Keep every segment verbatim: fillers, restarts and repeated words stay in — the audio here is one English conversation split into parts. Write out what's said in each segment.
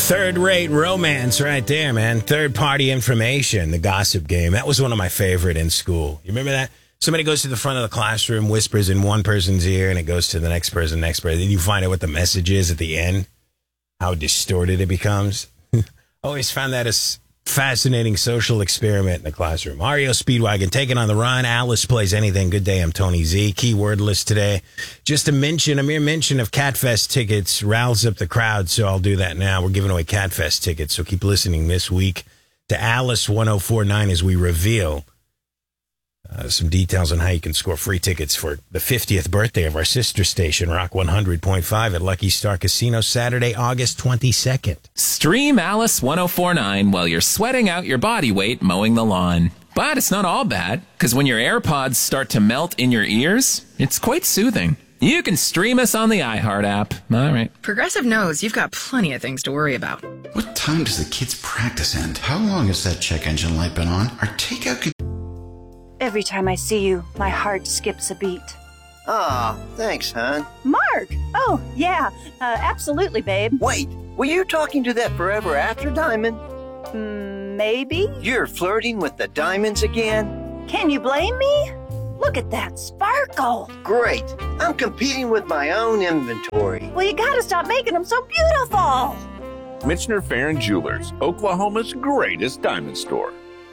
Third-rate romance right there, man. Third-party information, the gossip game. That was one of my favorite in school. You remember that? Somebody goes to the front of the classroom, whispers in one person's ear, and it goes to the next person, next person. Then you find out what the message is at the end, how distorted it becomes. Always found that a fascinating social experiment in the classroom. R E O Speedwagon taking on the run. Alice plays anything. Good day. I'm Tony Z. Keyword list today. Just a mention, a mere mention of Catfest tickets riles up the crowd, so I'll do that now. We're giving away Catfest tickets, so keep listening this week to Alice one oh four nine as we reveal uh, some details on how you can score free tickets for the fiftieth birthday of our sister station, Rock one hundred point five at Lucky Star Casino, Saturday, August twenty-second. Stream Alice one oh four nine while you're sweating out your body weight mowing the lawn. But it's not all bad, because when your AirPods start to melt in your ears, it's quite soothing. You can stream us on the iHeart app. All right. Progressive knows you've got plenty of things to worry about. What time does the kids' practice end? How long has that check engine light been on? Our takeout could... Every time I see you, my heart skips a beat. Aw, thanks, hon. Mark! Oh, yeah, uh, absolutely, babe. Wait, were you talking to that forever after diamond? Mm, maybe? You're flirting with the diamonds again? Can you blame me? Look at that sparkle. Great. I'm competing with my own inventory. Well, you gotta stop making them so beautiful. Michener Farron Jewelers, Oklahoma's greatest diamond store.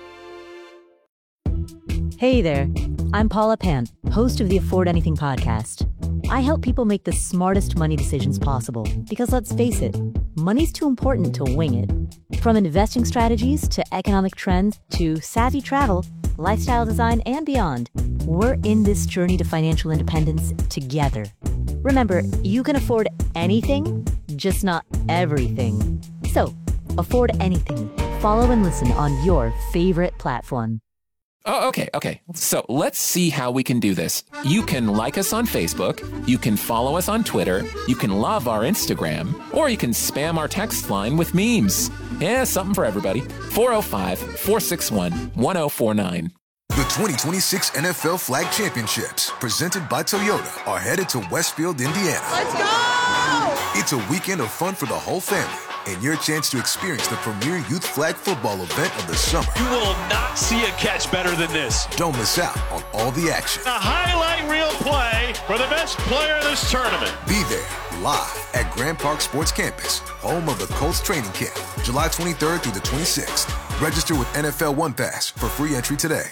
Hey there, I'm Paula Pan, host of the Afford Anything podcast. I help people make the smartest money decisions possible because, let's face it, money's too important to wing it. From investing strategies to economic trends to savvy travel, lifestyle design, and beyond, we're in this journey to financial independence together. Remember, you can afford anything, just not everything. So, afford anything. Follow and listen on your favorite platform. Oh, okay, okay. So let's see how we can do this. You can like us on Facebook, you can follow us on Twitter, you can love our Instagram, or you can spam our text line with memes. Yeah, something for everybody. four oh five, four six one, one oh four nine. The twenty twenty-six N F L Flag Championships, presented by Toyota, are headed to Westfield, Indiana. Let's go! It's a weekend of fun for the whole family, and your chance to experience the premier youth flag football event of the summer. You will not see a catch better than this. Don't miss out on all the action. A highlight reel play for the best player in this tournament. Be there, live at Grand Park Sports Campus, home of the Colts training camp, July twenty-third through the twenty-sixth. Register with N F L One Pass for free entry today.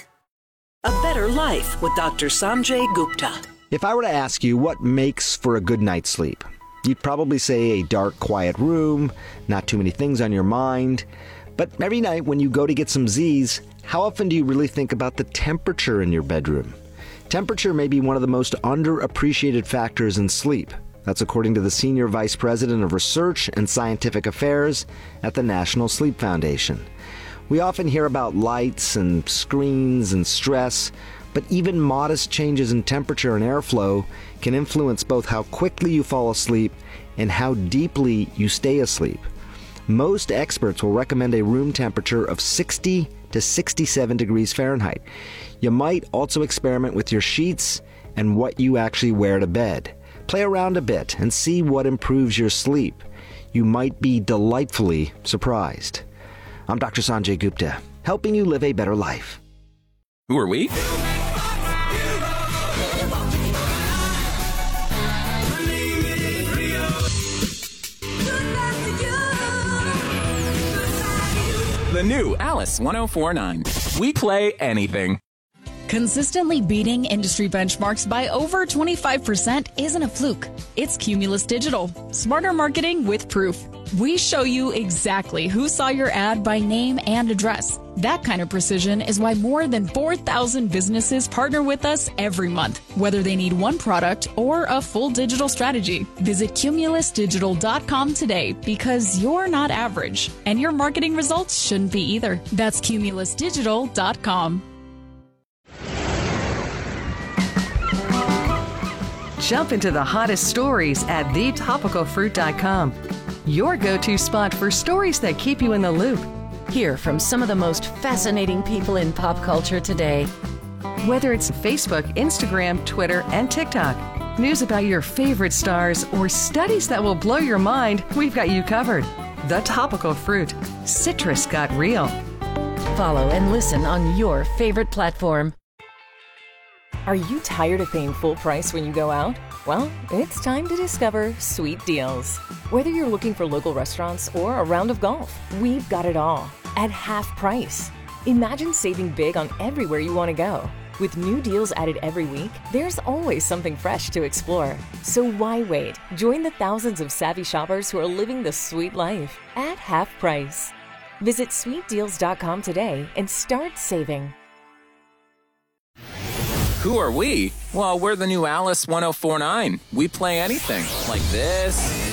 A better life with Doctor Sanjay Gupta. If I were to ask you what makes for a good night's sleep, you'd probably say a dark, quiet room, not too many things on your mind. But every night when you go to get some Z's, how often do you really think about the temperature in your bedroom? Temperature may be one of the most underappreciated factors in sleep. That's according to the Senior Vice President of Research and Scientific Affairs at the National Sleep Foundation. We often hear about lights and screens and stress, but even modest changes in temperature and airflow can influence both how quickly you fall asleep and how deeply you stay asleep. Most experts will recommend a room temperature of sixty to sixty-seven degrees Fahrenheit. You might also experiment with your sheets and what you actually wear to bed. Play around a bit and see what improves your sleep. You might be delightfully surprised. I'm Doctor Sanjay Gupta, helping you live a better life. Who are we? The new Alice one oh four nine. We play anything. Consistently beating industry benchmarks by over twenty-five percent isn't a fluke. It's Cumulus Digital. Smarter marketing with proof. We show you exactly who saw your ad by name and address. That kind of precision is why more than four thousand businesses partner with us every month, whether they need one product or a full digital strategy. Visit cumulus digital dot com today because you're not average, and your marketing results shouldn't be either. That's cumulus digital dot com. Jump into the hottest stories at the topical fruit dot com. Your go-to spot for stories that keep you in the loop. Hear from some of the most fascinating people in pop culture today. Whether it's Facebook, Instagram, Twitter, and TikTok, news about your favorite stars, or studies that will blow your mind, we've got you covered. The Topical Fruit. Citrus got real. Follow and listen on your favorite platform. Are you tired of paying full price when you go out? Well, it's time to discover Sweet Deals. Whether you're looking for local restaurants or a round of golf, we've got it all at half price. Imagine saving big on everywhere you want to go. With new deals added every week, there's always something fresh to explore. So why wait? Join the thousands of savvy shoppers who are living the sweet life at half price. Visit sweet deals dot com today and start saving. Who are we? Well, we're the new Alice one oh four nine. We play anything like this,